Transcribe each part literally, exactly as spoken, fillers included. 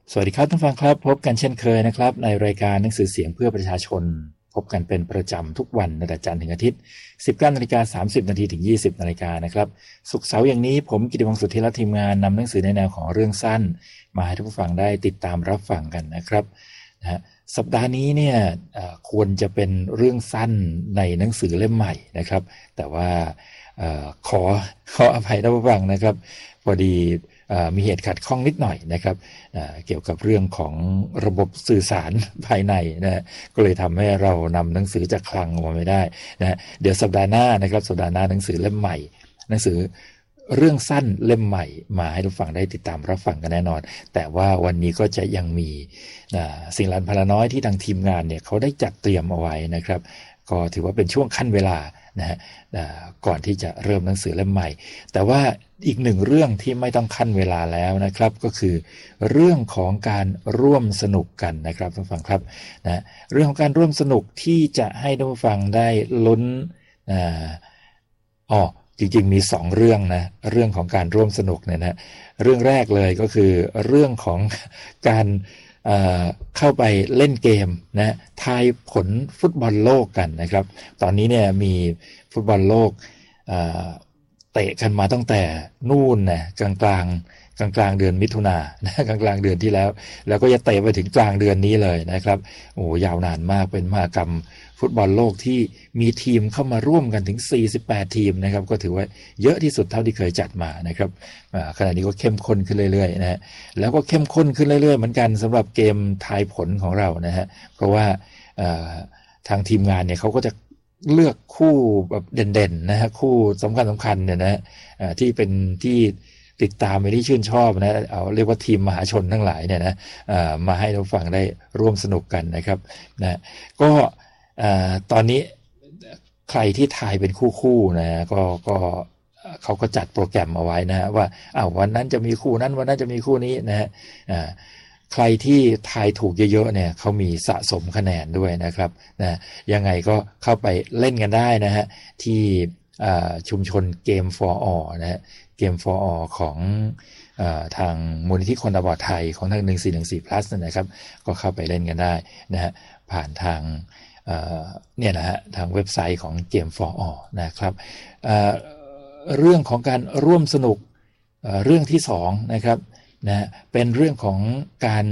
สวัสดีครับท่านฟังครับพบกันเช่นเคยนะครับในรายการหนังสือเสียงเพื่อประชาชนพบกันเป็นประจำทุกวันตั้งแต่จันทร์ถึงอาทิตย์ สิบเก้านาฬิกาสามสิบนาทีถึงยี่สิบนาฬิกานะครับศุกร์เสาร์อย่างนี้ผมกิติวงศ์สุทธิและทีมงานนำหนังสือในแนวของเรื่องสั้นมาให้ท่านผู้ฟังได้ติดตามรับฟังกันนะครับนะฮะสัปดาห์นี้เนี่ยควรจะเป็นเรื่องสั้นในหนังสือเล่มใหม่นะครับแต่ว่าขอขออภัยท่านผู้ฟังนะครับพอดีมีเหตุขัดข้องนิดหน่อยนะครับเกี่ยวกับเรื่องของระบบสื่อสารภายในนะก็เลยทำให้เรานำหนังสือจากคลังออกมาไม่ได้นะเดี๋ยวสัปดาห์หน้านะครับสัปดาห์หน้าหนังสือเล่มใหม่หนังสือเรื่องสั้นเล่มใหม่มาให้ทุกฝั่งได้ติดตามรับฟังกันแน่นอนแต่ว่าวันนี้ก็จะยังมีสิ่งลันพลาน้อยที่ทางทีมงานเนี่ยเขาได้จัดเตรียมเอาไว้นะครับก็ถือว่าเป็นช่วงขั้นเวลานะฮะก่อนที่จะเริ่มหนังสือเล่มใหม่แต่ว่าอีกหนึ่งเรื่องที่ไม่ต้องขั้นเวลาแล้วนะครับก็คือเรื่องของการร่วมสนุกกันนะครับท่านผู้ฟังครับนะเรื่องของการร่วมสนุกที่จะให้ท่านผู้ฟังได้ลุ้นอ่าอ๋อจริงๆมีสองเรื่องนะเรื่องของการร่วมสนุกเนี่ยนะเรื่องแรกเลยก็คือเรื่องของการเข้าไปเล่นเกมนะทายผลฟุตบอลโลกกันนะครับตอนนี้เนี่ยมีฟุตบอลโลกเตะกันมาตั้งแต่นู่นนะกลางกลางกลางกลางเดือนมิถุนายนนะกลางกลางเดือนที่แล้วแล้วก็จะเตะไปถึงกลางเดือนนี้เลยนะครับโอ้ยาวนานมากเป็นมหกรรมฟุตบอลโลกที่มีทีมเข้ามาร่วมกันถึงสี่สิบแปดทีมนะครับก็ถือว่าเยอะที่สุดเท่าที่เคยจัดมานะครับขณะนี้ก็เข้มข้นขึ้นเรื่อยๆนะฮะแล้วก็เข้มข้นขึ้นเรื่อยๆเหมือนกันสำหรับเกมทายผลของเรานะฮะเพราะว่าทางทีมงานเนี่ยเขาก็จะเลือกคู่แบบเด่นๆนะฮะคู่สำคัญสำคัญเนี่ยนะที่เป็นที่ติดตามไปที่ชื่นชอบนะเอาเรียกว่าทีมมหาชนทั้งหลายเนี่ยนะมาให้เราฟังได้ร่วมสนุกกันนะครับนะก็ตอนนี้ใครที่ทายเป็นคู่ๆนะก็ก็เขาก็จัดโปรแกรมเอาไว้นะว่าอ้าววันนั้นจะมีคู่นั้นวันนั้นจะมีคู่นี้นะฮะใครที่ทายถูกเยอะๆเนี่ยเขามีสะสมคะแนนด้วยนะครับนะยังไงก็เข้าไปเล่นกันได้นะฮะที่ชุมชนเกม for all นะฮะเกม for all ของทางมูลนิธิคนตาบอดไทยของทางหนึ่งสี่หนึ่งสี่ plus นะครับก็เข้าไปเล่นกันได้นะฮะผ่านทางเนี่ยนะฮะทางเว็บไซต์ของเกม for all นะครับเรื่องของการร่วมสนุกเรื่องที่สองนะครับนะเป็นเรื่องของการ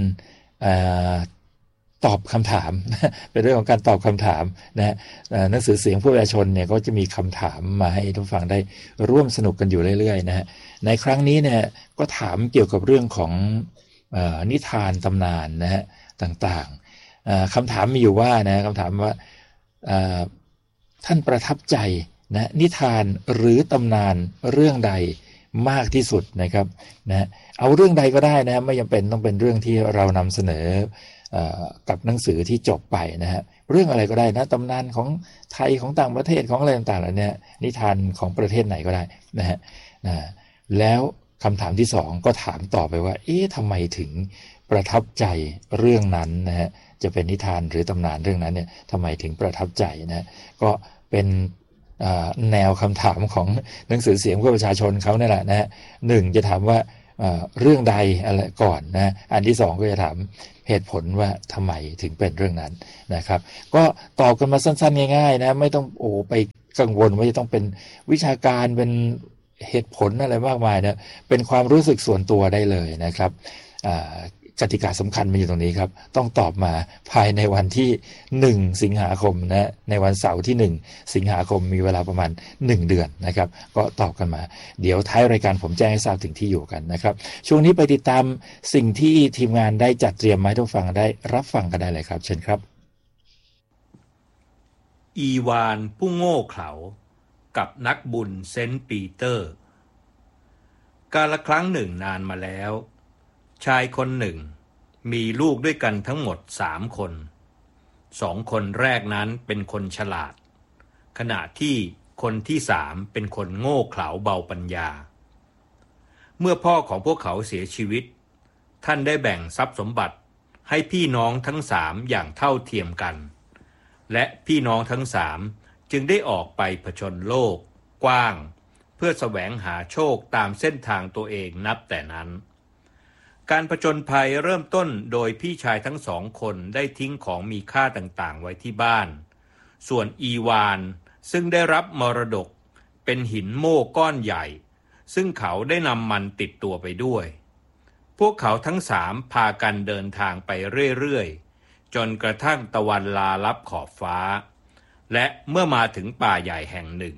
ตอบคำถามเป็นเรื่องของการตอบคำถามนะหนังสือเสียงผู้ประชาชนเนี่ยก็จะมีคำถามมาให้ทุกฟังได้ร่วมสนุกกันอยู่เรื่อยๆนะฮะในครั้งนี้เนี่ยก็ถามเกี่ยวกับเรื่องของนิทานตำนานนะฮะต่างๆคำถามมีอยู่ว่านะคำถามว่าท่านประทับใจนะนิทานหรือตำนานเรื่องใดมากที่สุดนะครับนะเอาเรื่องใดก็ได้นะไม่จำเป็นต้องเป็นเรื่องที่เรานำเสนอกับหนังสือที่จบไปนะฮะเรื่องอะไรก็ได้นะตำนานของไทยของต่างประเทศของอะไรต่างๆเหล่านี้นิทานของประเทศไหนก็ได้นะฮะนะแล้วคำถามที่สองก็ถามต่อไปว่าเอ๊ะทำไมถึงประทับใจเรื่องนั้นนะฮะจะเป็นนิทานหรือตำนานเรื่องนั้นเนี่ยทำไมถึงประทับใจนะก็เป็นแนวคำถามของหนังสือเสียงเพื่อประชาชนเขาเนี่ยแหละนะฮะหนึ่งจะถามว่าเรื่องใดอะไรก่อนนะอันที่สองก็จะถามเหตุผลว่าทำไมถึงเป็นเรื่องนั้นนะครับก็ตอบกันมาสั้นๆง่ายๆนะไม่ต้องโอ้ไปกังวลว่าจะต้องเป็นวิชาการเป็นเหตุผลอะไรมากมายนะเป็นความรู้สึกส่วนตัวได้เลยนะครับกติกาสำคัญมันอยู่ตรงนี้ครับต้องตอบมาภายในวันที่หนึ่งสิงหาคมนะในวันเสาร์ที่หนึ่งสิงหาคมมีเวลาประมาณหนึ่งเดือนนะครับก็ตอบกันมาเดี๋ยวท้ายรายการผมแจ้งให้ทราบถึงที่อยู่กันนะครับช่วงนี้ไปติดตามสิ่งที่ทีมงานได้จัดเตรียมมาให้ทุกฟังได้รับฟังกันได้เลยครับเชิญครับอีวานผู้โง่เขลากับนักบุญเซนต์ปีเตอร์กาลครั้งหนึ่งนานมาแล้วชายคนหนึ่งมีลูกด้วยกันทั้งหมดสามคนสองคนแรกนั้นเป็นคนฉลาดขณะที่คนที่สามเป็นคนโง่เขลาเบาปัญญาเมื่อพ่อของพวกเขาเสียชีวิตท่านได้แบ่งทรัพย์สมบัติให้พี่น้องทั้งสามอย่างเท่าเทียมกันและพี่น้องทั้งสามจึงได้ออกไปผจญโลกกว้างเพื่อแสวงหาโชคตามเส้นทางตัวเองนับแต่นั้นการผจญภัยเริ่มต้นโดยพี่ชายทั้งสองคนได้ทิ้งของมีค่าต่างๆไว้ที่บ้านส่วนอีวานซึ่งได้รับมรดกเป็นหินโม่ก้อนใหญ่ซึ่งเขาได้นำมันติดตัวไปด้วยพวกเขาทั้งสามพากันเดินทางไปเรื่อยๆจนกระทั่งตะวันลาลับขอบฟ้าและเมื่อมาถึงป่าใหญ่แห่งหนึ่ง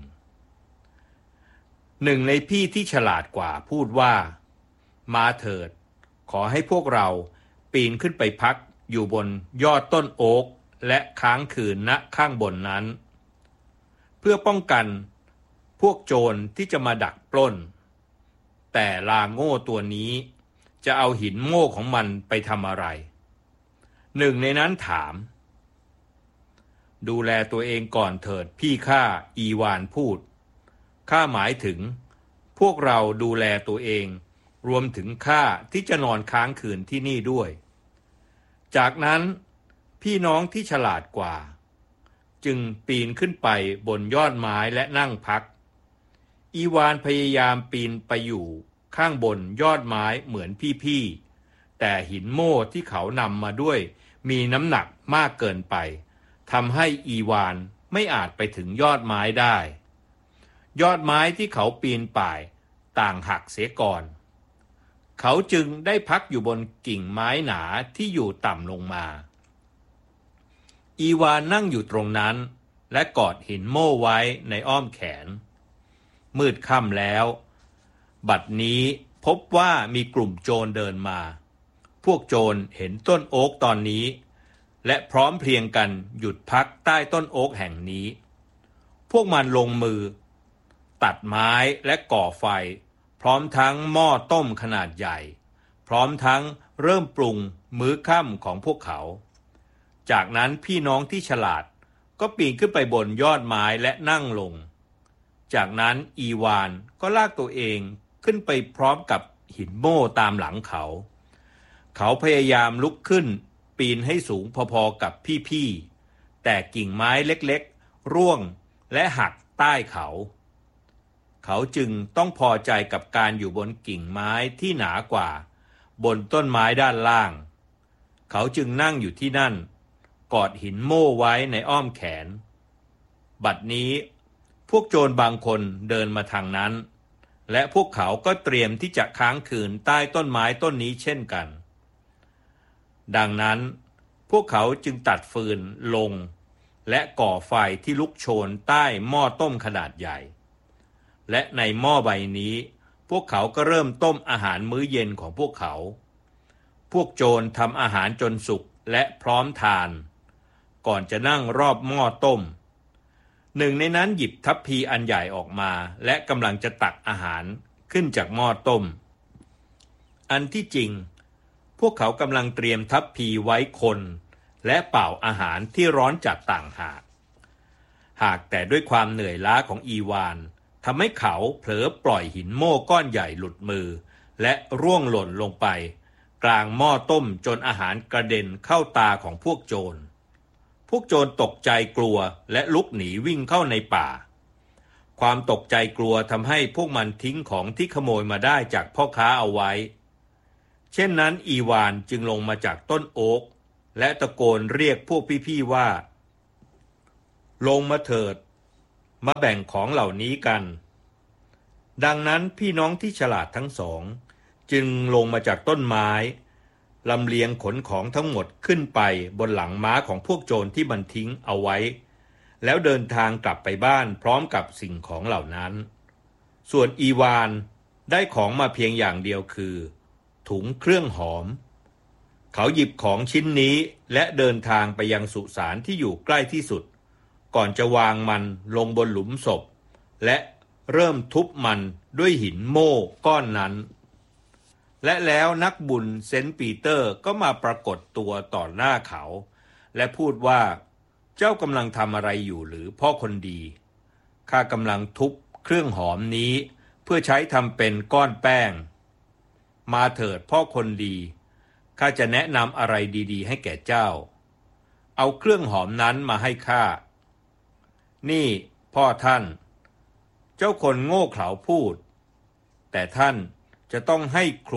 หนึ่งในพี่ที่ฉลาดกว่าพูดว่ามาเถิดขอให้พวกเราปีนขึ้นไปพักอยู่บนยอดต้นโอ๊กและค้างคืนณข้างบนนั้นเพื่อป้องกันพวกโจรที่จะมาดักปล้นแต่ลาโง่ตัวนี้จะเอาหินโม่ของมันไปทำอะไรหนึ่งในนั้นถามดูแลตัวเองก่อนเถิดพี่ข้าอีวานพูดข้าหมายถึงพวกเราดูแลตัวเองรวมถึงข้าที่จะนอนค้างคืนที่นี่ด้วยจากนั้นพี่น้องที่ฉลาดกว่าจึงปีนขึ้นไปบนยอดไม้และนั่งพักอีวานพยายามปีนไปอยู่ข้างบนยอดไม้เหมือนพี่ๆแต่หินโม่ที่เขานำมาด้วยมีน้ำหนักมากเกินไปทำให้อีวานไม่อาจไปถึงยอดไม้ได้ยอดไม้ที่เขาปีนป่ายต่างหักเสียก่อนเขาจึงได้พักอยู่บนกิ่งไม้หนาที่อยู่ต่ำลงมาอีวานนั่งอยู่ตรงนั้นและกอดหินโม่ไว้ในอ้อมแขนมืดค่ำแล้วบัดนี้พบว่ามีกลุ่มโจรเดินมาพวกโจรเห็นต้นโอ๊กตอนนี้และพร้อมเพรียงกันหยุดพักใต้ต้นโอ๊กแห่งนี้พวกมันลงมือตัดไม้และก่อไฟพร้อมทั้งหม้อต้มขนาดใหญ่พร้อมทั้งเริ่มปรุงมื้อค่ำของพวกเขาจากนั้นพี่น้องที่ฉลาดก็ปีนขึ้นไปบนยอดไม้และนั่งลงจากนั้นอีวานก็ลากตัวเองขึ้นไปพร้อมกับหินโม่ตามหลังเขาเขาพยายามลุกขึ้นปีนให้สูงพอๆกับพี่ๆแต่กิ่งไม้เล็กๆร่วงและหักใต้เขาเขาจึงต้องพอใจกับการอยู่บนกิ่งไม้ที่หนากว่าบนต้นไม้ด้านล่างเขาจึงนั่งอยู่ที่นั่นกอดหินโม่ไว้ในอ้อมแขนบัดนี้พวกโจรบางคนเดินมาทางนั้นและพวกเขาก็เตรียมที่จะค้างคืนใต้ต้นไม้ต้นนี้เช่นกันดังนั้นพวกเขาจึงตัดฟืนลงและก่อไฟที่ลุกโชนใต้หม้อต้มขนาดใหญ่และในหม้อใบนี้พวกเขาก็เริ่มต้มอาหารมื้อเย็นของพวกเขาพวกโจรทำอาหารจนสุกและพร้อมทานก่อนจะนั่งรอบหม้อต้มหนึ่งในนั้นหยิบทัพพีอันใหญ่ออกมาและกำลังจะตักอาหารขึ้นจากหม้อต้มอันที่จริงพวกเขากำลังเตรียมทัพพีไว้คนและเป่าอาหารที่ร้อนจัดต่างหากหากแต่ด้วยความเหนื่อยล้าของอีวานทำให้เขาเผลอปล่อยหินโม่ก้อนใหญ่หลุดมือและร่วงหล่นลงไปกลางหม้อต้มจนอาหารกระเด็นเข้าตาของพวกโจรพวกโจรตกใจกลัวและลุกหนีวิ่งเข้าในป่าความตกใจกลัวทำให้พวกมันทิ้งของที่ขโมยมาได้จากพ่อค้าเอาไว้เช่นนั้นอีวานจึงลงมาจากต้นโอ๊กและตะโกนเรียกพวกพี่ๆว่าลงมาเถิดมาแบ่งของเหล่านี้กันดังนั้นพี่น้องที่ฉลาดทั้งสองจึงลงมาจากต้นไม้ลำเลียงขนของทั้งหมดขึ้นไปบนหลังม้าของพวกโจรที่มันทิ้งเอาไว้แล้วเดินทางกลับไปบ้านพร้อมกับสิ่งของเหล่านั้นส่วนอีวานได้ของมาเพียงอย่างเดียวคือถุงเครื่องหอมเขาหยิบของชิ้นนี้และเดินทางไปยังสุสานที่อยู่ใกล้ที่สุดก่อนจะวางมันลงบนหลุมศพและเริ่มทุบมันด้วยหินโม่ก้อนนั้นและแล้วนักบุญเซนต์ปีเตอร์ก็มาปรากฏตัวต่อหน้าเขาและพูดว่าเจ้ากำลังทำอะไรอยู่หรือพ่อคนดีข้ากำลังทุบเครื่องหอมนี้เพื่อใช้ทำเป็นก้อนแป้งมาเถิดพ่อคนดีข้าจะแนะนำอะไรดีๆให้แก่เจ้าเอาเครื่องหอมนั้นมาให้ข้านี่พ่อท่านเจ้าคนโง่เขลาพูดแต่ท่านจะต้องให้ขลุ่ย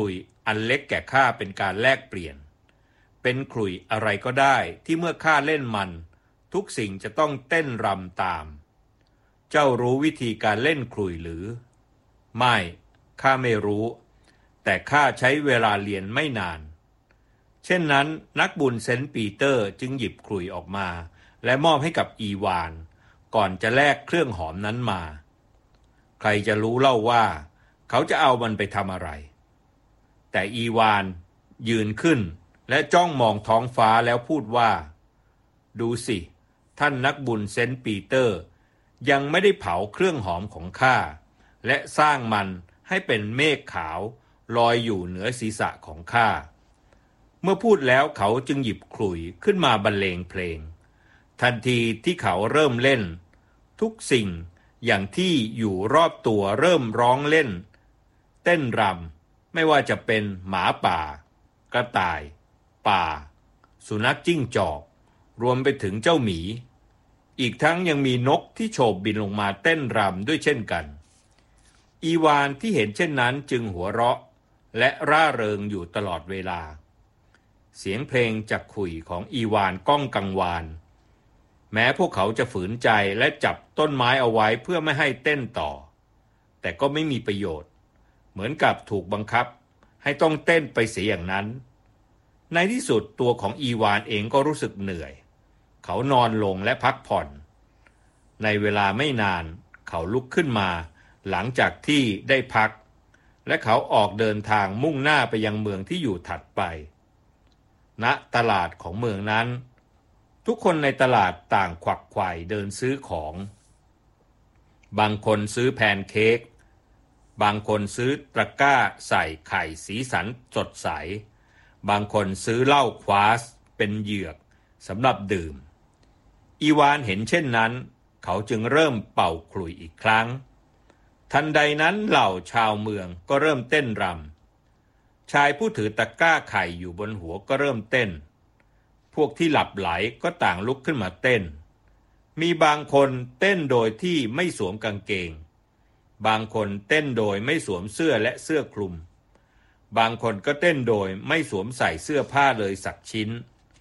อันเล็กแก่ข้าเป็นการแลกเปลี่ยนเป็นขลุ่ยอะไรก็ได้ที่เมื่อข้าเล่นมันทุกสิ่งจะต้องเต้นรำตามเจ้ารู้วิธีการเล่นขลุ่ยหรือไม่ข้าไม่รู้แต่ข้าใช้เวลาเรียนไม่นานเช่นนั้นนักบุญเซนต์ปีเตอร์จึงหยิบขลุ่ยออกมาและมอบให้กับอีวานก่อนจะแลกเครื่องหอมนั้นมาใครจะรู้เล่าว่าเขาจะเอามันไปทำอะไรแต่อีวานยืนขึ้นและจ้องมองท้องฟ้าแล้วพูดว่าดูสิท่านนักบุญเซนต์ปีเตอร์ยังไม่ได้เผาเครื่องหอมของข้าและสร้างมันให้เป็นเมฆขาวลอยอยู่เหนือศีรษะของข้าเมื่อพูดแล้วเขาจึงหยิบขลุ่ยขึ้นมาบรรเลงเพลงทันทีที่เขาเริ่มเล่นทุกสิ่งอย่างที่อยู่รอบตัวเริ่มร้องเล่นเต้นรำไม่ว่าจะเป็นหมาป่ากระต่ายป่าสุนัขจิ้งจอกรวมไปถึงเจ้าหมีอีกทั้งยังมีนกที่โฉบบินลงมาเต้นรำด้วยเช่นกันอีวานที่เห็นเช่นนั้นจึงหัวเราะและร่าเริงอยู่ตลอดเวลาเสียงเพลงจากขลุ่ยของอีวานก้องกังวานแม้พวกเขาจะฝืนใจและจับต้นไม้เอาไว้เพื่อไม่ให้เต้นต่อแต่ก็ไม่มีประโยชน์เหมือนกับถูกบังคับให้ต้องเต้นไปเสียอย่างนั้นในที่สุดตัวของอีวานเองก็รู้สึกเหนื่อยเขานอนลงและพักผ่อนในเวลาไม่นานเขาลุกขึ้นมาหลังจากที่ได้พักและเขาออกเดินทางมุ่งหน้าไปยังเมืองที่อยู่ถัดไปณตลาดของเมืองนั้นทุกคนในตลาดต่างขวักไขว่เดินซื้อของบางคนซื้อแพนเค้กบางคนซื้อตะกร้าใส่ไข่สีสันสดใสบางคนซื้อเหล้าควาสเป็นเหยือกสำหรับดื่มอีวานเห็นเช่นนั้นเขาจึงเริ่มเป่าขลุ่ยอีกครั้งทันใดนั้นเหล่าชาวเมืองก็เริ่มเต้นรำชายผู้ถือตะกร้าไข่อยู่บนหัวก็เริ่มเต้นพวกที่หลับไหลก็ต่างลุกขึ้นมาเต้นมีบางคนเต้นโดยที่ไม่สวมกางเกงบางคนเต้นโดยไม่สวมเสื้อและเสื้อคลุมบางคนก็เต้นโดยไม่สวมใส่เสื้อผ้าเลยสักชิ้น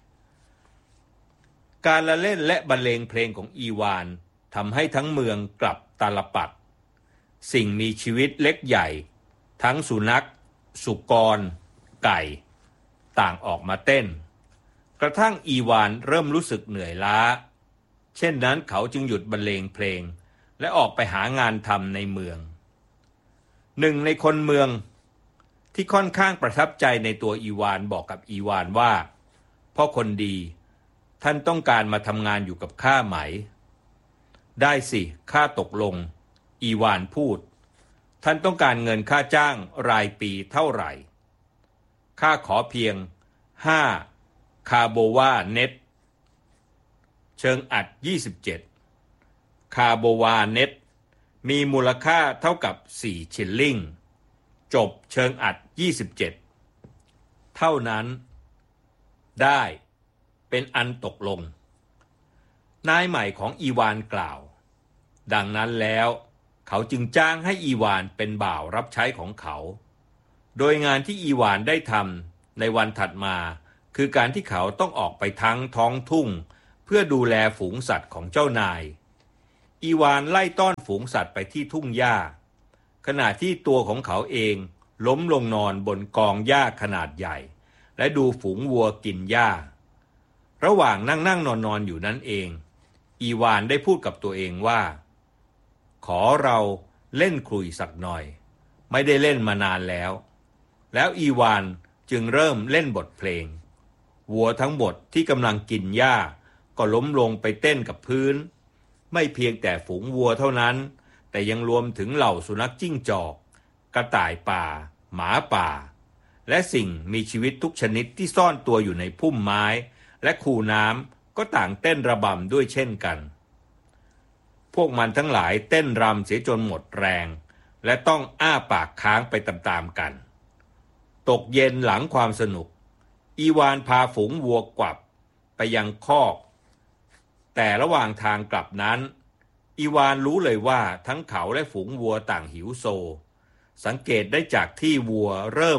การละเล่นและบรรเลงเพลงของอีวานทำให้ทั้งเมืองกลับตาลปัตรสิ่งมีชีวิตเล็กใหญ่ทั้งสุนัขสุกรไก่ต่างออกมาเต้นกระทั่งอีวานเริ่มรู้สึกเหนื่อยล้าเช่นนั้นเขาจึงหยุดบรรเลงเพลงและออกไปหางานทำในเมืองหนึ่งในคนเมืองที่ค่อนข้างประทับใจในตัวอีวานบอกกับอีวานว่าพ่อคนดีท่านต้องการมาทำงานอยู่กับข้าไหมได้สิข้าตกลงอีวานพูดท่านต้องการเงินค่าจ้างรายปีเท่าไหร่ข้าขอเพียงห้าคาโบวาเน็ตเชิงอัดยี่สิบเจ็ดคาโบวาเน็ตมีมูลค่าเท่ากับสี่ชิลลิงจบเชิงอัดยี่สิบเจ็ดเท่านั้นได้เป็นอันตกลงนายใหม่ของอีวานกล่าวดังนั้นแล้วเขาจึงจ้างให้อีวานเป็นบ่าวรับใช้ของเขาโดยงานที่อีวานได้ทำในวันถัดมาคือการที่เขาต้องออกไปทั้งท้องทุ่งเพื่อดูแลฝูงสัตว์ของเจ้านายอีวานไล่ต้อนฝูงสัตว์ไปที่ทุ่งหญ้าขณะที่ตัวของเขาเองล้มลงนอนบนกองหญ้าขนาดใหญ่และดูฝูงวัวกินหญ้าระหว่างนั่งนั่งนอนนอนอยู่นั้นเองอีวานได้พูดกับตัวเองว่าขอเราเล่นขลุ่ยสักหน่อยไม่ได้เล่นมานานแล้วแล้วอีวานจึงเริ่มเล่นบทเพลงวัวทั้งหมดที่กำลังกินหญ้าก็ล้มลงไปเต้นกับพื้นไม่เพียงแต่ฝูงวัวเท่านั้นแต่ยังรวมถึงเหล่าสุนัขจิ้งจอกกระต่ายป่าหมาป่าและสิ่งมีชีวิตทุกชนิดที่ซ่อนตัวอยู่ในพุ่มไม้และคูน้ำก็ต่างเต้นระบำด้วยเช่นกันพวกมันทั้งหลายเต้นรำเสียจนหมดแรงและต้องอ้าปากค้างไปตามๆกันตกเย็นหลังความสนุกอีวานพาฝูงวัวกลับไปยังคอกแต่ระหว่างทางกลับนั้นอีวานรู้เลยว่าทั้งเขาและฝูงวัวต่างหิวโซสังเกตได้จากที่วัวเริ่ม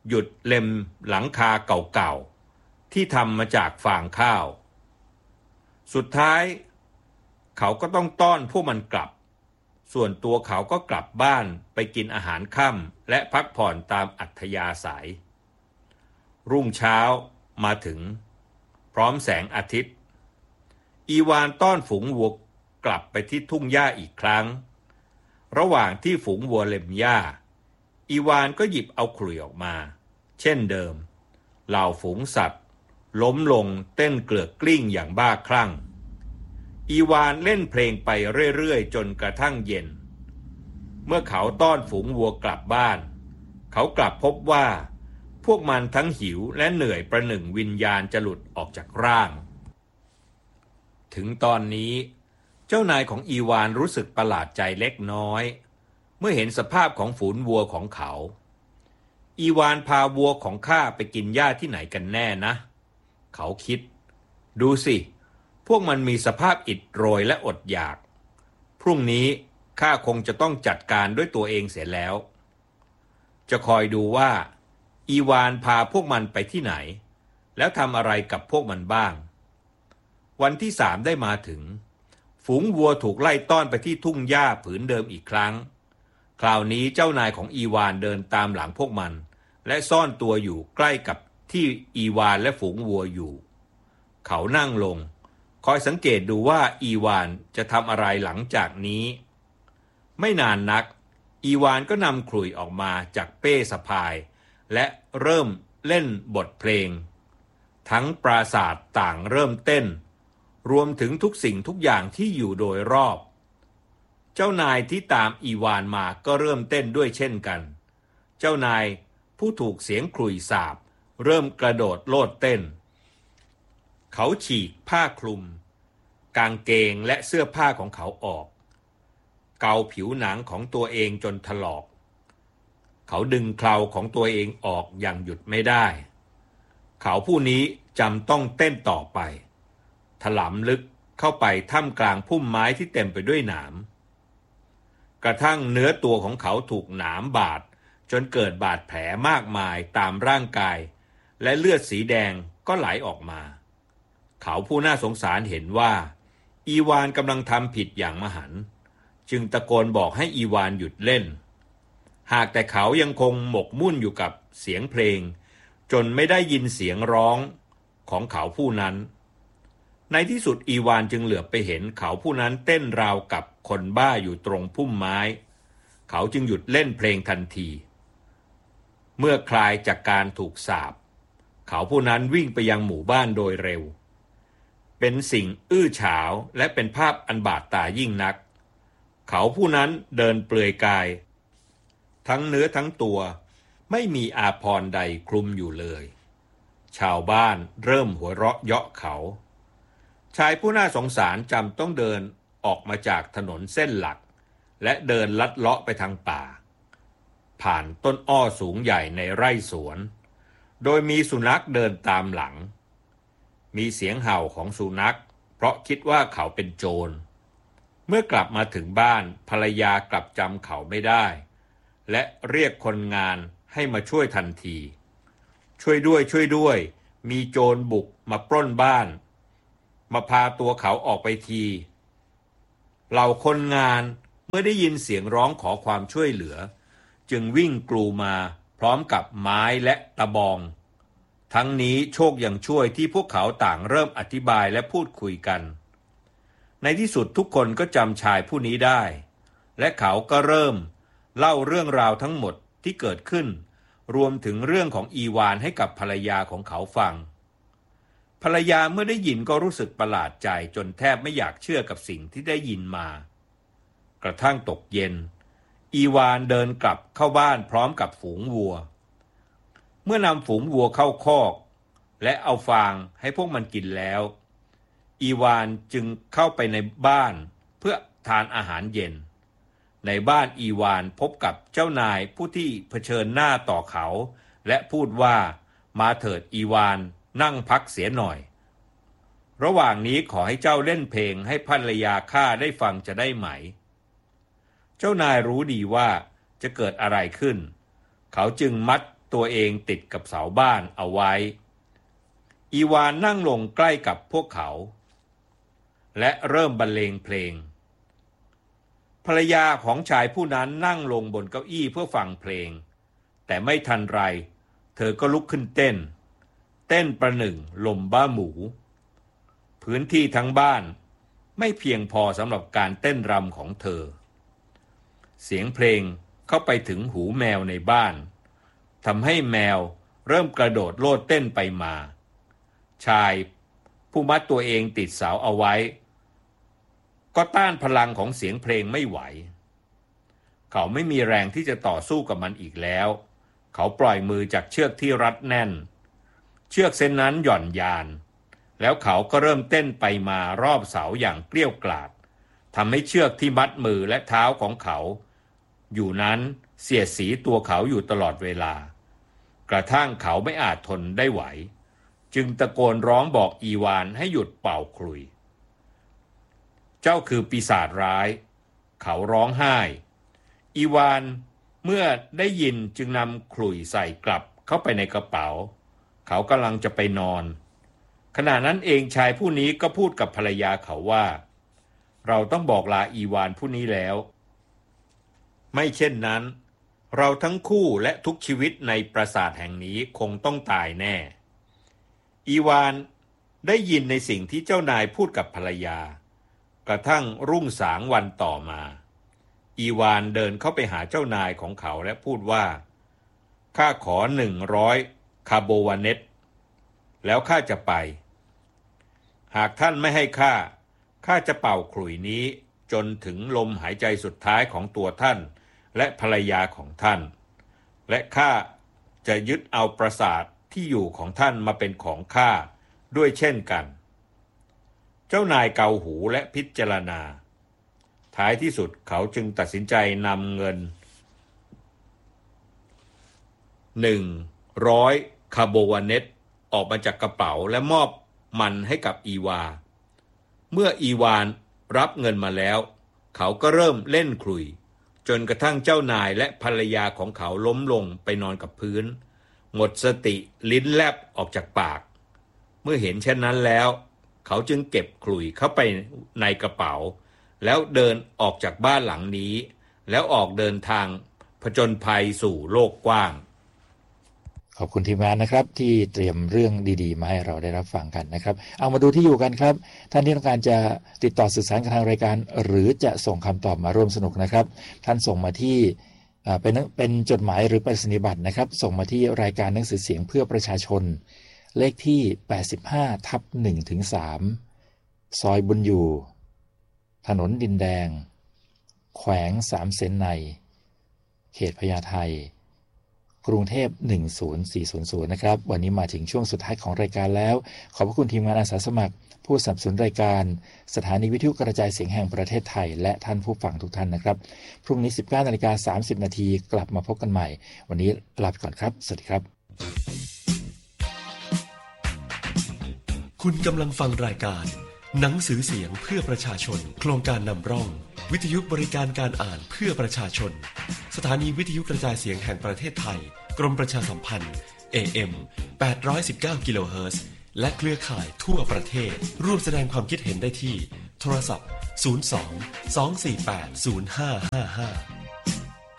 หยุดเล็มหลังคาเก่าๆที่ทำมาจากฟางข้าวสุดท้ายเขาก็ต้องต้อนพวกมันกลับส่วนตัวเขาก็กลับบ้านไปกินอาหารค่ำและพักผ่อนตามอัธยาศัยรุ่งเช้ามาถึงพร้อมแสงอาทิตย์อีวานต้อนฝูงวัวกลับไปที่ทุ่งหญ้าอีกครั้งระหว่างที่ฝูงวัวเล็มหญ้าอีวานก็หยิบเอาขลุ่ยออกมาเช่นเดิมเหล่าฝูงสัตว์ล้มลงเต้นเกลือกกลิ้งอย่างบ้าคลั่งอีวานเล่นเพลงไปเรื่อยๆจนกระทั่งเย็นเมื่อเขาต้อนฝูงวัวกลับบ้านเขากลับพบว่าพวกมันทั้งหิวและเหนื่อยประหนึ่งวิญญาณจะหลุดออกจากร่างถึงตอนนี้เจ้านายของอีวานรู้สึกประหลาดใจเล็กน้อยเมื่อเห็นสภาพของฝูงวัวของเขาอีวานพาวัวของข้าไปกินหญ้าที่ไหนกันแน่นะเขาคิดดูสิพวกมันมีสภาพอิดโรยและอดอยากพรุ่งนี้ข้าคงจะต้องจัดการด้วยตัวเองเสียแล้วจะคอยดูว่าอีวานพาพวกมันไปที่ไหนแล้วทำอะไรกับพวกมันบ้างวันที่สามได้มาถึงฝูงวัวถูกไล่ต้อนไปที่ทุ่งหญ้าผืนเดิมอีกครั้งคราวนี้เจ้านายของอีวานเดินตามหลังพวกมันและซ่อนตัวอยู่ใกล้กับที่อีวานและฝูงวัวอยู่เขานั่งลงคอยสังเกตดูว่าอีวานจะทำอะไรหลังจากนี้ไม่นานนักอีวานก็นำขลุ่ยออกมาจากเป้สะพายและเริ่มเล่นบทเพลงทั้งปราสาทต่างเริ่มเต้นรวมถึงทุกสิ่งทุกอย่างที่อยู่โดยรอบเจ้านายที่ตามอีวานมาก็เริ่มเต้นด้วยเช่นกันเจ้านายผู้ถูกเสียงขลุ่ยสาปเริ่มกระโดดโลดเต้นเขาฉีกผ้าคลุมกางเกงและเสื้อผ้าของเขาออกเกาผิวหนังของตัวเองจนถลอกเขาดึงเคราของตัวเองออกอย่างหยุดไม่ได้เขาผู้นี้จำต้องเต้นต่อไปถลำลึกเข้าไปท่ามกลางพุ่มไม้ที่เต็มไปด้วยหนามกระทั่งเนื้อตัวของเขาถูกหนามบาดจนเกิดบาดแผลมากมายตามร่างกายและเลือดสีแดงก็ไหลออกมาเขาผู้น่าสงสารเห็นว่าอีวานกำลังทำผิดอย่างมหันต์จึงตะโกนบอกให้อีวานหยุดเล่นหากแต่เขายังคงหมกมุ่นอยู่กับเสียงเพลงจนไม่ได้ยินเสียงร้องของเขาผู้นั้นในที่สุดอีวานจึงเหลือบไปเห็นเขาผู้นั้นเต้นราวกับคนบ้าอยู่ตรงพุ่มไม้เขาจึงหยุดเล่นเพลงทันทีเมื่อคลายจากการถูกสาปเขาผู้นั้นวิ่งไปยังหมู่บ้านโดยเร็วเป็นสิ่งอื้อฉาวและเป็นภาพอันบาดตายิ่งนักเขาผู้นั้นเดินเปลือยกายทั้งเนื้อทั้งตัวไม่มีอาภรณ์ใดคลุมอยู่เลยชาวบ้านเริ่มหัวเราะเยาะเขาชายผู้น่าสงสารจำต้องเดินออกมาจากถนนเส้นหลักและเดินลัดเลาะไปทางป่าผ่านต้นอ้อสูงใหญ่ในไร่สวนโดยมีสุนัขเดินตามหลังมีเสียงเห่าของสุนัขเพราะคิดว่าเขาเป็นโจรเมื่อกลับมาถึงบ้านภรรยากลับจำเขาไม่ได้และเรียกคนงานให้มาช่วยทันทีช่วยด้วยช่วยด้วยมีโจรบุกมาปล้นบ้านมาพาตัวเขาออกไปทีเหล่าคนงานเมื่อได้ยินเสียงร้องขอความช่วยเหลือจึงวิ่งกรูมาพร้อมกับไม้และตะบองทั้งนี้โชคยังช่วยที่พวกเขาต่างเริ่มอธิบายและพูดคุยกันในที่สุดทุกคนก็จำชายผู้นี้ได้และเขาก็เริ่มเล่าเรื่องราวทั้งหมดที่เกิดขึ้นรวมถึงเรื่องของอีวานให้กับภรรยาของเขาฟังภรรยาเมื่อได้ยินก็รู้สึกประหลาดใจจนแทบไม่อยากเชื่อกับสิ่งที่ได้ยินมากระทั่งตกเย็นอีวานเดินกลับเข้าบ้านพร้อมกับฝูงวัวเมื่อนำฝูงวัวเข้าคอกและเอาฟางให้พวกมันกินแล้วอีวานจึงเข้าไปในบ้านเพื่อทานอาหารเย็นในบ้านอีวานพบกับเจ้านายผู้ที่เผชิญหน้าต่อเขาและพูดว่ามาเถิดอีวานนั่งพักเสียหน่อยระหว่างนี้ขอให้เจ้าเล่นเพลงให้ภรรยาข้าได้ฟังจะได้ไหมเจ้านายรู้ดีว่าจะเกิดอะไรขึ้นเขาจึงมัดตัวเองติดกับเสาบ้านเอาไว้อีวานนั่งลงใกล้กับพวกเขาและเริ่มบรรเลงเพลงภรรยาของชายผู้นั้นนั่งลงบนเก้าอี้เพื่อฟังเพลงแต่ไม่ทันไรเธอก็ลุกขึ้นเต้นเต้นประหนึ่งลมบ้าหมูพื้นที่ทั้งบ้านไม่เพียงพอสำหรับการเต้นรำของเธอเสียงเพลงเข้าไปถึงหูแมวในบ้านทำให้แมวเริ่มกระโดดโลดเต้นไปมาชายผู้มัดตัวเองติดเสาเอาไว้ก็ต้านพลังของเสียงเพลงไม่ไหวเขาไม่มีแรงที่จะต่อสู้กับมันอีกแล้วเขาปล่อยมือจากเชือกที่รัดแน่นเชือกเส้นนั้นหย่อนยานแล้วเขาก็เริ่มเต้นไปมารอบเสาอย่างเกลี้ยวกล่อมทำให้เชือกที่มัดมือและเท้าของเขาอยู่นั้นเสียดสีตัวเขาอยู่ตลอดเวลากระทั่งเขาไม่อาจทนได้ไหวจึงตะโกนร้องบอกอีวานให้หยุดเป่าขลุ่ยเจ้าคือปีศาจร้ายเขาร้องไห้อีวานเมื่อได้ยินจึงนำขลุ่ยใส่กลับเข้าไปในกระเป๋าเขากำลังจะไปนอนขณะนั้นเองชายผู้นี้ก็พูดกับภรรยาเขาว่าเราต้องบอกลาอีวานผู้นี้แล้วไม่เช่นนั้นเราทั้งคู่และทุกชีวิตในปราสาทแห่งนี้คงต้องตายแน่อีวานได้ยินในสิ่งที่เจ้านายพูดกับภรรยากระทั่งรุ่งสางวันต่อมาอีวานเดินเข้าไปหาเจ้านายของเขาและพูดว่าข้าขอหนึ่งร้อยคาโบวาเนตแล้วข้าจะไปหากท่านไม่ให้ข้าข้าจะเป่าขลุ่ยนี้จนถึงลมหายใจสุดท้ายของตัวท่านและภรรยาของท่านและข้าจะยึดเอาปราสาทที่อยู่ของท่านมาเป็นของข้าด้วยเช่นกันเจ้านายเกาหูและพิจารณาท้ายที่สุดเขาจึงตัดสินใจนำเงินหนึ่งร้อยคาโบวาเนตออกมาจากกระเป๋าและมอบมันให้กับอีวาเมื่ออีวานรับเงินมาแล้วเขาก็เริ่มเล่นขลุ่ยจนกระทั่งเจ้านายและภรรยาของเขาล้มลงไปนอนกับพื้นหมดสติลิ้นแลบออกจากปากเมื่อเห็นเช่นนั้นแล้วเขาจึงเก็บขลุ่ยเข้าไปในกระเป๋าแล้วเดินออกจากบ้านหลังนี้แล้วออกเดินทางผจญภัยสู่โลกกว้างขอบคุณทีมงานนะครับที่เตรียมเรื่องดีๆมาให้เราได้รับฟังกันนะครับเอามาดูที่อยู่กันครับท่านที่ต้องการจะติดต่อสื่อสารกับทางรายการหรือจะส่งคำตอบมาร่วมสนุกนะครับท่านส่งมาที่เป็นเป็นจดหมายหรือไปรษณียบัตรนะครับส่งมาที่รายการหนังสือเสียงเพื่อประชาชนเลขที่ แปดสิบห้าทับหนึ่งถึงสาม ซอยบุญอยู่ถนนดินแดงแขวงสามเสนในเขตพญาไทกรุงเทพหนึ่งศูนย์สี่ศูนย์นะครับวันนี้มาถึงช่วงสุดท้ายของรายการแล้วขอบพระคุณทีมงานอาสาสมัครผู้สนับสนุนรายการสถานีวิทยุกระจายเสียงแห่งประเทศไทยและท่านผู้ฟังทุกท่านนะครับพรุ่งนี้ สิบเก้านาฬิกาสามสิบนาทีกลับมาพบกันใหม่วันนี้ลาไปก่อนครับสวัสดีครับคุณกำลังฟังรายการหนังสือเสียงเพื่อประชาชนโครงการนำร่องวิทยุบริการการอ่านเพื่อประชาชนสถานีวิทยุกระจายเสียงแห่งประเทศไทยกรมประชาสัมพันธ์ เอ เอ็ม แปดร้อยสิบเก้า กิโลเฮิรตซ์และเครือข่ายทั่วประเทศร่วมแสดงความคิดเห็นได้ที่โทรศัพท์ศูนย์ สอง สอง สี่ แปด ศูนย์ ห้า ห้า ห้า